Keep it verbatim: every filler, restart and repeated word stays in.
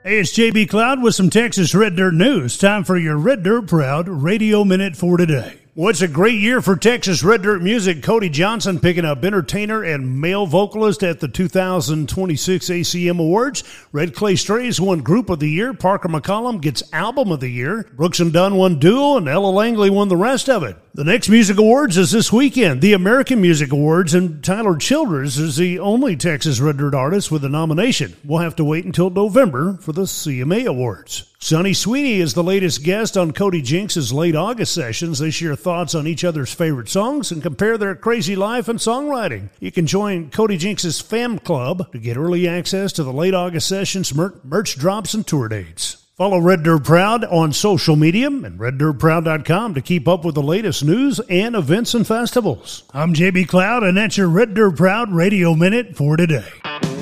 Hey, it's J B Cloud with some Texas Red Dirt news. Time for your Red Dirt Proud Radio Minute for today. Well, it's a great year for Texas Red Dirt music. Cody Johnson picking up entertainer and male vocalist at the two thousand twenty-six A C M Awards. Red Clay Strays won Group of the Year. Parker McCollum gets Album of the Year. Brooks and Dunn won Duo, and Ella Langley won the rest of it. The next music awards is this weekend, the American Music Awards, and Tyler Childers is the only Texas Red Dirt artist with a nomination. We'll have to wait until November for the C M A Awards. Sonny Sweeney is the latest guest on Cody Jinks' late August sessions. They share thoughts on each other's favorite songs and compare their crazy life and songwriting. You can join Cody Jinks' Fam Club to get early access to the late August sessions, mer- merch drops, and tour dates. Follow Red Dirt Proud on social media and red dirt proud dot com to keep up with the latest news and events and festivals. I'm J B Cloud, and that's your Red Dirt Proud Radio Minute for today.